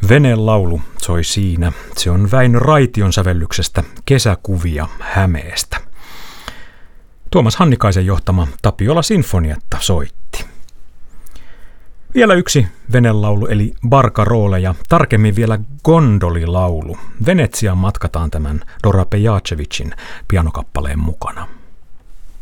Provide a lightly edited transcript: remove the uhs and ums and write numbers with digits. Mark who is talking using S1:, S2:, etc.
S1: Venelaulu soi siinä. Se on Väinö Raition sävellyksestä Kesäkuvia Hämeestä. Tuomas Hannikaisen johtama Tapiola Sinfonietta soitti. Vielä yksi venelaulu eli Barcarolle ja tarkemmin vielä gondolilaulu. Venetsiaan matkataan tämän Dora Pejacevicin pianokappaleen mukana.